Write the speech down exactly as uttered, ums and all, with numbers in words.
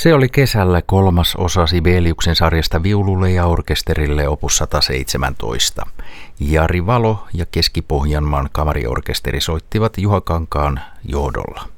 Se oli kesällä kolmas osa Sibeliuksen sarjasta viululle ja orkesterille opus sata seitsemäntoista. Jari Valo ja Keski-Pohjanmaan kamariorkesteri soittivat Juha Kankaan johdolla.